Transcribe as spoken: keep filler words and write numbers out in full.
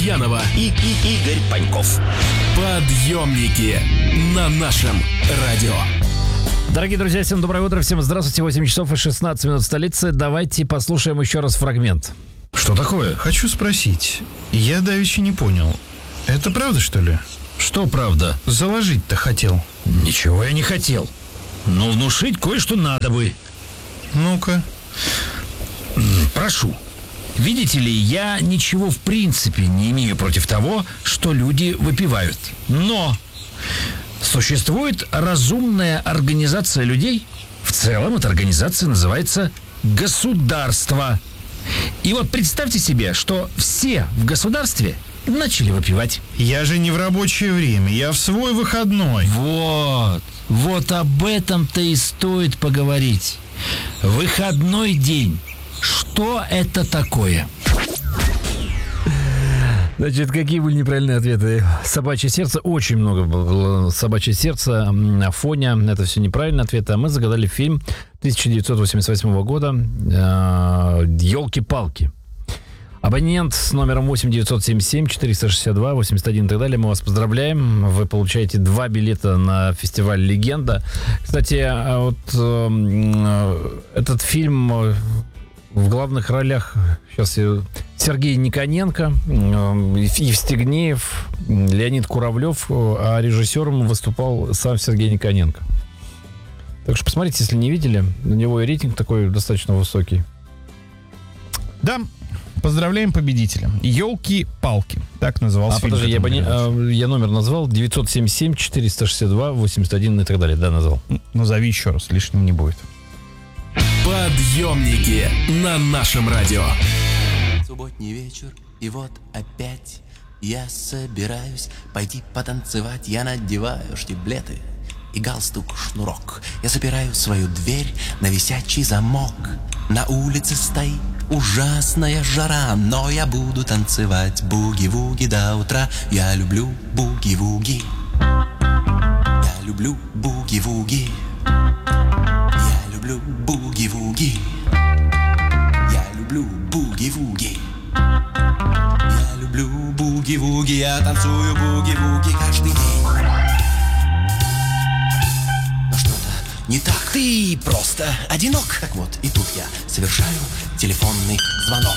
Гурьянова и, и Игорь Паньков. Подъемники на нашем радио. Дорогие друзья, всем доброе утро, всем здравствуйте. восемь часов и шестнадцать минут в столице. Давайте послушаем еще раз фрагмент. Что такое? Хочу спросить. Я давеча не понял. Это правда, что ли? Что правда? Заложить-то хотел. Ничего я не хотел. Но внушить кое-что надо бы. Ну-ка. Прошу. Видите ли, я ничего в принципе не имею против того, что люди выпивают. Но существует разумная организация людей. В целом эта организация называется государство. И вот представьте себе, что все в государстве начали выпивать. Я же не в рабочее время, я в свой выходной. Вот, вот об этом-то и стоит поговорить. Выходной день. Что это такое? Значит, какие были неправильные ответы? Собачье сердце. Очень много было собачье сердце. Афоня. Это все неправильные ответы. А мы загадали фильм тысяча девятьсот восемьдесят восьмого года «Елки-палки». Абонент с номером восемь девятьсот семьдесят семь четыреста шестьдесят два восемьдесят один и так далее. Мы вас поздравляем. Вы получаете два билета на фестиваль «Легенда». Кстати, вот э, этот фильм в главных ролях сейчас Сергей Никоненко, Евстигнеев, Леонид Куравлев, а режиссером выступал сам Сергей Никоненко. Так что посмотрите, если не видели. У него и рейтинг такой достаточно высокий. Да. Поздравляем победителя. «Елки-палки». Так назывался а, фильм. Подожди, я, не, а, я номер назвал. девятьсот семьдесят семь четыреста шестьдесят два восемьдесят один и так далее. Да, назвал. Назови еще раз, лишним не будет. Подъемники на нашем радио. Субботний вечер, и вот опять я собираюсь пойти потанцевать. Я надеваю штиблеты и галстук-шнурок. Я запираю свою дверь на висячий замок. На улице стоит ужасная жара, но я буду танцевать буги-вуги до утра. Я люблю буги-вуги. Я люблю буги-вуги. Я люблю буги-вуги. Я люблю буги-вуги. Я люблю буги-вуги. Я танцую буги-вуги каждый день. Но что-то не так. Ты просто одинок. Так вот, и тут я совершаю телефонный звонок.